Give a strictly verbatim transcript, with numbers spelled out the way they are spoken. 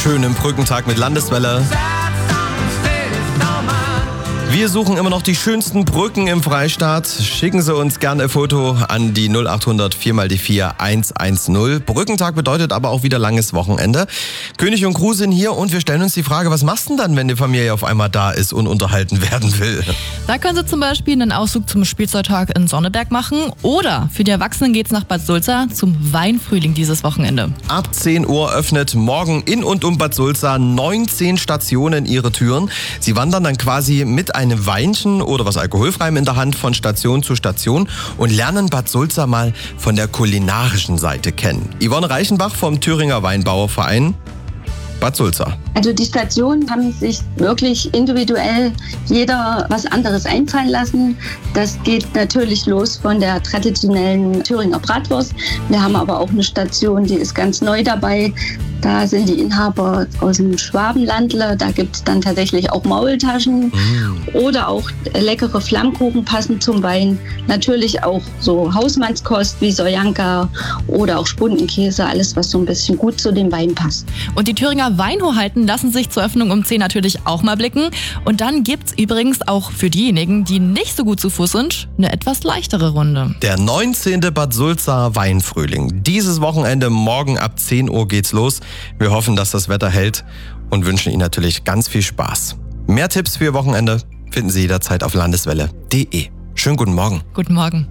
schönen Brückentag mit Landeswelle. Wir suchen immer noch die schönsten Brücken im Freistaat. Schicken Sie uns gerne ein Foto an die null acht hundert vier mal die vier eins eins null. Brückentag bedeutet aber auch wieder langes Wochenende. König und Crew sind hier und wir stellen uns die Frage, was machst du denn dann, wenn die Familie auf einmal da ist und unterhalten werden will? Da können Sie zum Beispiel einen Ausflug zum Spielzeugtag in Sonneberg machen oder für die Erwachsenen geht's nach Bad Sulza zum Weinfrühling dieses Wochenende. Ab zehn Uhr öffnet morgen in und um Bad Sulza neunzehn Stationen ihre Türen. Sie wandern dann quasi mit einem Weinchen oder was Alkoholfreiem in der Hand von Station zu Station und lernen Bad Sulza mal von der kulinarischen Seite kennen. Yvonne Reichenbach vom Thüringer Weinbauerverein Bad Sulza. Also die Stationen haben sich wirklich individuell jeder was anderes einfallen lassen. Das geht natürlich los von der traditionellen Thüringer Bratwurst. Wir haben aber auch eine Station, die ist ganz neu dabei. Da sind die Inhaber aus dem Schwabenlandle. Da gibt es dann tatsächlich auch Maultaschen mm. oder auch leckere Flammkuchen passend zum Wein. Natürlich auch so Hausmannskost wie Sojanka oder auch Spundenkäse. Alles, was so ein bisschen gut zu dem Wein passt. Und die Thüringer Weinhoheiten lassen sich zur Öffnung um zehn natürlich auch mal blicken. Und dann gibt's übrigens auch für diejenigen, die nicht so gut zu Fuß sind, eine etwas leichtere Runde. Der neunzehnte Bad Sulza Weinfrühling. Dieses Wochenende morgen ab zehn Uhr geht's los. Wir hoffen, dass das Wetter hält und wünschen Ihnen natürlich ganz viel Spaß. Mehr Tipps für Ihr Wochenende finden Sie jederzeit auf landeswelle punkt de. Schönen guten Morgen. Guten Morgen.